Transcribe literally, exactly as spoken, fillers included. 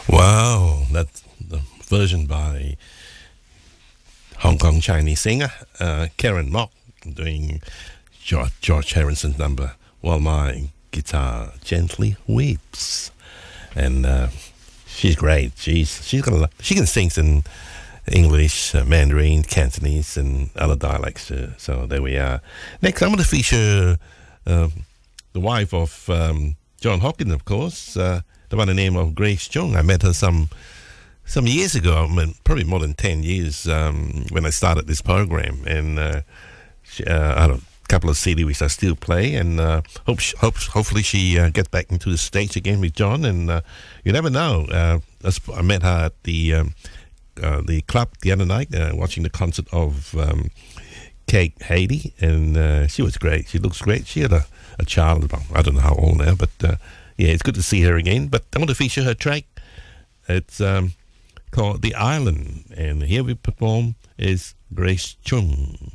Wow, that's the version by Hong Kong Chinese singer uh, Karen Mok doing George, George Harrison's number While My Guitar Gently Weeps. And uh, she's great. She's she's got a lot, she can sing in English, uh, Mandarin, Cantonese, and other dialects. Uh, so there we are. Next, I'm going to feature uh, the wife of um, John Hopkins, of course, uh, the one by the name of Grace Chung. I met her some some years ago, I mean, probably more than ten years, um, when I started this program. And uh, she, uh, I had a couple of C Ds which I still play, and uh, hope, she, hope hopefully she uh, gets back into the stage again with John. And uh, you never know. Uh, I met her at the um, uh, the club the other night, uh, watching the concert of um, Kate Haiti, and uh, she was great. She looks great. She had a, a child, I don't know how old now, but uh, yeah, it's good to see her again. But I want to feature her track. It's um, called The Island, and here we perform is Grace Chung.